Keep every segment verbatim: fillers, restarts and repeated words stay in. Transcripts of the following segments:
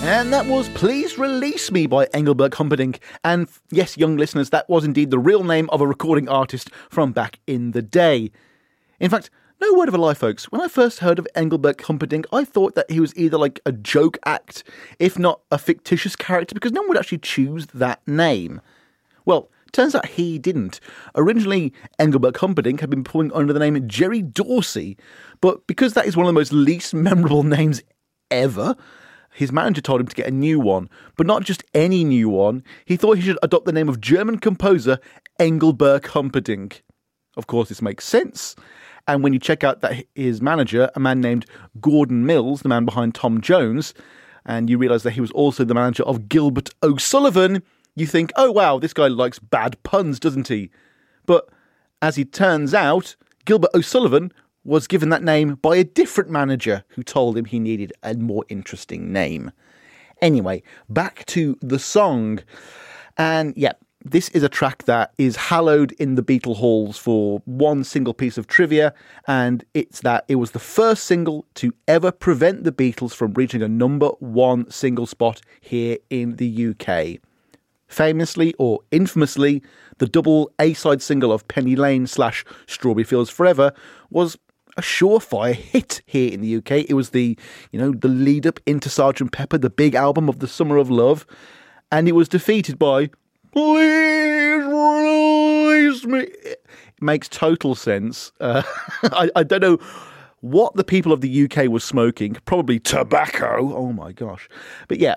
And that was Please Release Me by Engelbert Humperdinck. And yes, young listeners, that was indeed the real name of a recording artist from back in the day. In fact, no word of a lie, folks. When I first heard of Engelbert Humperdinck, I thought that he was either like a joke act, if not a fictitious character, because no one would actually choose that name. Well, turns out he didn't. Originally, Engelbert Humperdinck had been pulling under the name Jerry Dorsey, but because that is one of the most least memorable names ever, his manager told him to get a new one, but not just any new one. He thought he should adopt the name of German composer Engelbert Humperdinck. Of course, this makes sense. And when you check out that his manager, a man named Gordon Mills, the man behind Tom Jones, and you realise that he was also the manager of Gilbert O'Sullivan, you think, oh wow, this guy likes bad puns, doesn't he? But as it turns out, Gilbert O'Sullivan was given that name by a different manager who told him he needed a more interesting name. Anyway, back to the song. And yeah, this is a track that is hallowed in the Beatle halls for one single piece of trivia, and it's that it was the first single to ever prevent the Beatles from reaching a number one single spot here in the U K. Famously or infamously, the double A-side single of Penny Lane slash Strawberry Fields Forever was a surefire hit here in the U K. It was the, you know, the lead up into Sergeant Pepper, the big album of the Summer of Love, and it was defeated by Please Release Me. It makes total sense. Uh, I, I don't know what the people of the U K were smoking. Probably tobacco. Oh my gosh. But yeah.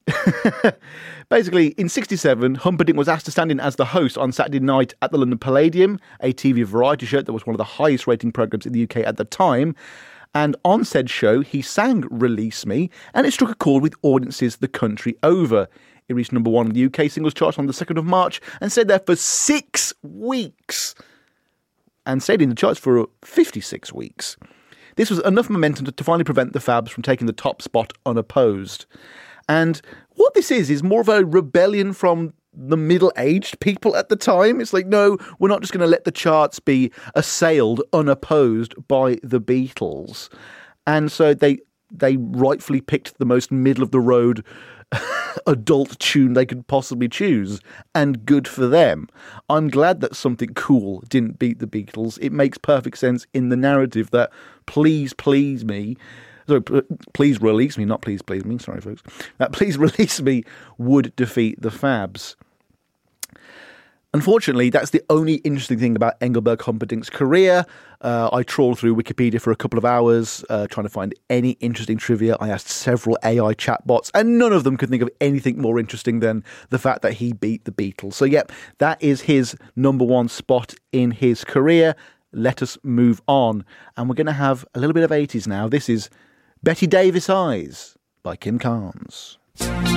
Basically, in sixty-seven, Humperdinck was asked to stand in as the host on Saturday night at the London Palladium, a T V variety show that was one of the highest rating programmes in the U K at the time. And on said show, he sang Release Me, and it struck a chord with audiences the country over. It reached number one on the U K singles chart on the second of March and stayed there for six weeks. And stayed in the charts for fifty-six weeks. This was enough momentum to, to finally prevent the Fabs from taking the top spot unopposed. And what this is, is more of a rebellion from the middle-aged people at the time. It's like, no, we're not just going to let the charts be assailed unopposed by the Beatles. And so they they rightfully picked the most middle-of-the-road adult tune they could possibly choose. And good for them. I'm glad that Something Cool didn't beat the Beatles. It makes perfect sense in the narrative that Please Please Me... Sorry, Please Release Me, not Please Please Me, sorry folks. Uh, Please Release Me would defeat the Fabs. Unfortunately, that's the only interesting thing about Engelbert Humperdinck's career. Uh, I trawled through Wikipedia for a couple of hours uh, trying to find any interesting trivia. I asked several A I chatbots, and none of them could think of anything more interesting than the fact that he beat the Beatles. So, yep, that is his number one spot in his career. Let us move on. And we're going to have a little bit of eighties now. This is Betty Davis Eyes by Kim Carnes.